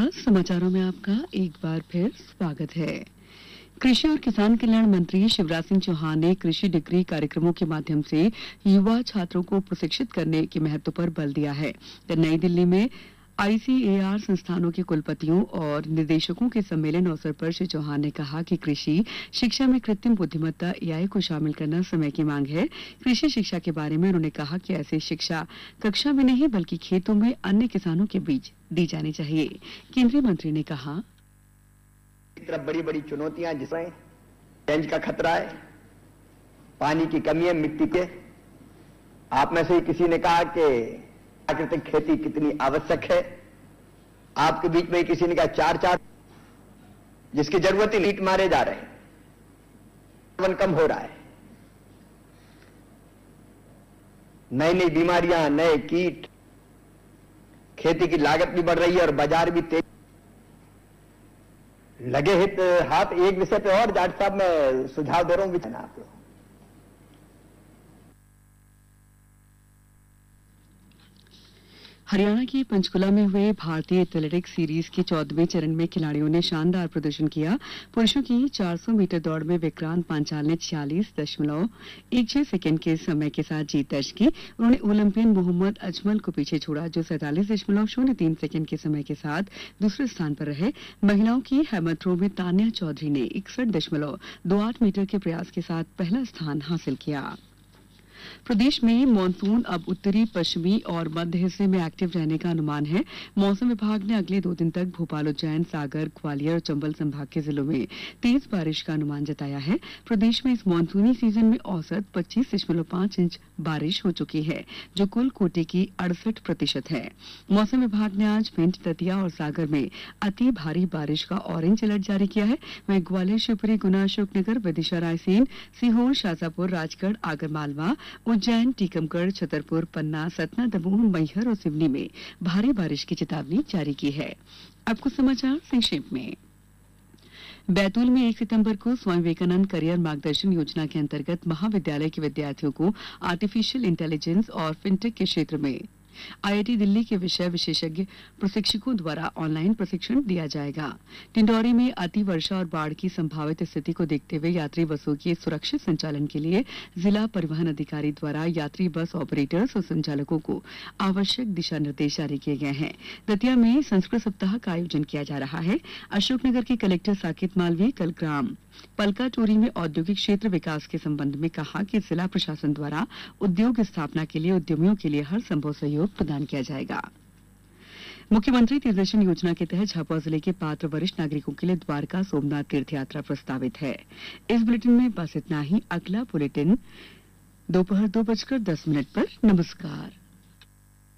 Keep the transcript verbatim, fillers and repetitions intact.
नमस्कार, समाचारों में आपका एक बार फिर स्वागत है। कृषि और किसान कल्याण मंत्री शिवराज सिंह चौहान ने कृषि डिग्री कार्यक्रमों के माध्यम से युवा छात्रों को प्रशिक्षित करने के महत्व पर बल दिया है। नई दिल्ली में आई सी ए आर संस्थानों के कुलपतियों और निदेशकों के सम्मेलन अवसर पर श्री चौहान ने कहा कि कृषि शिक्षा में कृत्रिम बुद्धिमत्ता ए आई को शामिल करना समय की मांग है। कृषि शिक्षा के बारे में उन्होंने कहा कि ऐसी शिक्षा कक्षा में नहीं बल्कि खेतों में अन्य किसानों के बीच दी जानी चाहिए। केंद्रीय मंत्री ने कहा, तरफ बड़ी बड़ी चुनौतियां जिसमें रेंज का खतरा है, पानी की कमी है, मिट्टी के। आप में से किसी ने कहा कि प्राकृतिक खेती कितनी आवश्यक है। आपके बीच में किसी ने कहा चार चार जिसकी जरूरत ही लीट मारे जा रहे हैं, वन कम हो रहा है, नई नई बीमारियां, नए कीट, खेती की लागत भी बढ़ रही है और बाजार भी तेज। लगे हित हाथ एक विषय पे और डॉक्टर साहब मैं सुझाव दे रहा हूं आप लोग। हरियाणा के पंचकुला में हुए भारतीय एथलेटिक्स सीरीज के चौदहवें चरण में खिलाड़ियों ने शानदार प्रदर्शन किया। पुरुषों की चार सौ मीटर दौड़ में विक्रांत पांचाल ने छियालीस दशमलव एक छह सेकेंड के समय के साथ जीत दर्ज की। उन्होंने ओलंपियन मोहम्मद अजमल को पीछे छोड़ा, जो सैंतालीस दशमलव शून्य तीन सेकेंड के समय के साथ दूसरे स्थान पर रहे। महिलाओं की हैमर थ्रो में तान्या चौधरी ने इकसठ दशमलव दो आठ मीटर के प्रयास के साथ पहला स्थान हासिल किया। प्रदेश में मानसून अब उत्तरी, पश्चिमी और मध्य हिस्से में एक्टिव रहने का अनुमान है। मौसम विभाग ने अगले दो दिन तक भोपाल, उज्जैन, सागर, ग्वालियर और चंबल संभाग के जिलों में तेज बारिश का अनुमान जताया है। प्रदेश में इस मानसूनी सीजन में औसत पच्चीस दशमलव पाँच इंच बारिश हो चुकी है, जो कुल कोटे की अड़सठ प्रतिशत है। मौसम विभाग ने आज भिंड, दतिया और सागर में अति भारी बारिश का ऑरेंज अलर्ट जारी किया है। वहीं ग्वालियर, शिवपुरी, गुना, अशोकनगर, विदिशा, रायसेन, सीहोर, शाजापुर, राजगढ़, आगरमालवा, उज्जैन, टीकमगढ़, छतरपुर, पन्ना, सतना, दमोह, मैहर और सिवनी में भारी बारिश की चेतावनी जारी की है। अब कुछ समाचार संक्षेप में। बैतूल में एक सितंबर को स्वामी विवेकानंद करियर मार्गदर्शन योजना के अंतर्गत महाविद्यालय के विद्यार्थियों को आर्टिफिशियल इंटेलिजेंस और फिनटेक के क्षेत्र में आई आई टी दिल्ली के विषय विशेषज्ञ प्रशिक्षकों द्वारा ऑनलाइन प्रशिक्षण दिया जाएगा। टिंडौरी में अति वर्षा और बाढ़ की संभावित स्थिति को देखते हुए यात्री बसों के सुरक्षित संचालन के लिए जिला परिवहन अधिकारी द्वारा यात्री बस ऑपरेटर्स और संचालकों को आवश्यक दिशा निर्देश जारी किए गए हैं। दतिया में संस्कृत सप्ताह का आयोजन किया जा रहा है। अशोकनगर के कलेक्टर साकेत मालवीय कल ग्राम पलका टोरी में औद्योगिक क्षेत्र विकास के संबंध में कहा कि जिला प्रशासन द्वारा उद्योग स्थापना के लिए उद्यमियों के लिए हर संभव सहयोग प्रदान किया जाएगा। मुख्यमंत्री तीर्थदर्शन योजना के तहत झाबुआ जिले के पात्र वरिष्ठ नागरिकों के लिए द्वारका सोमनाथ तीर्थ यात्रा प्रस्तावित है। इस बुलेटिन में बस इतना ही। अगला बुलेटिन दोपहर दो बजकर दस मिनट पर। नमस्कार।